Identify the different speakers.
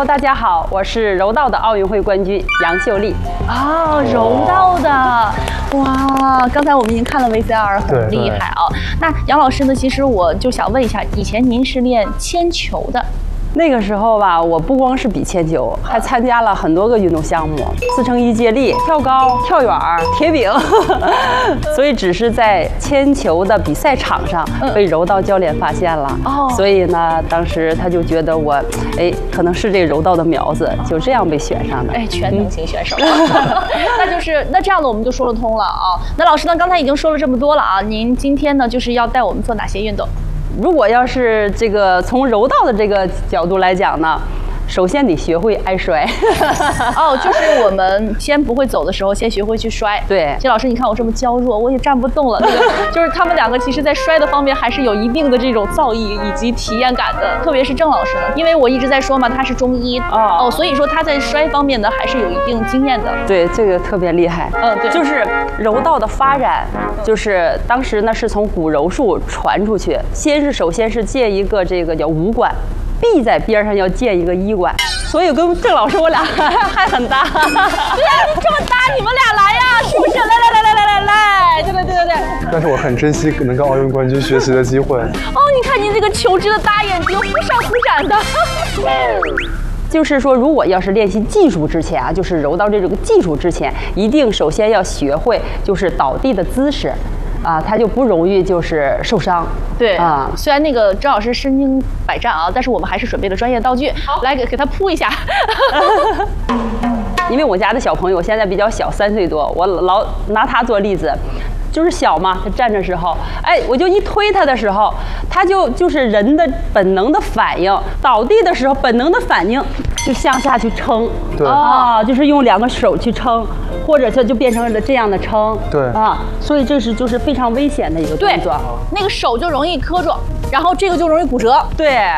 Speaker 1: Hello， 大家好，我是柔道的奥运会冠军杨秀丽。
Speaker 2: 哦，柔道的，哇！刚才我们已经看了 VCR， 很厉害啊。那杨老师呢？其实我就想问一下，以前您是练铅球的。
Speaker 1: 那个时候吧，我不光是比铅球，还参加了很多个运动项目，4乘1接力、跳高、跳远、铁饼，所以只是在铅球的比赛场上被柔道教练发现了。所以呢，当时他就觉得我，可能是这柔道的苗子，就这样被选上的。
Speaker 2: 全能型选手。那这样的我们就说得通了啊。那老师呢，刚才已经说了这么多了啊，您今天呢就是要带我们做哪些运动？
Speaker 1: 如果要是这个从柔道的这个角度来讲呢，首先得学会挨摔。
Speaker 2: 就是我们先不会走的时候，先学会去摔。
Speaker 1: 对，
Speaker 2: 谢老师，你看我这么娇弱，我也站不动了。就是他们两个其实在摔的方面还是有一定的这种造诣以及体验感的，特别是郑老师呢，因为我一直在说嘛，他是中医所以说他在摔方面呢还是有一定经验的。
Speaker 1: 对，这个特别厉害。对，就是柔道的发展，就是当时呢是从古柔术传出去，首先是建一个这个叫武馆。必在边上要建一个医馆，所以跟郑老师我俩还很搭。对
Speaker 2: 呀，这么搭，你们俩来呀，是不是？来，对。
Speaker 3: 但是我很珍惜能跟奥运冠军学习的机会。
Speaker 2: 你看您这个球质的大眼睛，忽闪忽闪的。
Speaker 1: 就是说，如果要是练习技术之前啊，就是柔道这种技术之前，一定首先要学会就是倒地的姿势。他就不容易就是受伤。
Speaker 2: 对虽然那个郑老师身经百战啊，但是我们还是准备了专业道具，来给他铺一下。
Speaker 1: 因为我家的小朋友现在比较小，3岁多，我老拿他做例子。就是小嘛，他站着时候，我就一推他的时候，他就是人的本能的反应，倒地的时候本能的反应就向下去撑，
Speaker 3: 对
Speaker 1: 就是用2个手去撑，或者它就变成了这样的撑，
Speaker 3: 对
Speaker 1: 所以这是就是非常危险的一个动作，
Speaker 2: 那个手就容易磕着，然后这个就容易骨折，
Speaker 1: 对。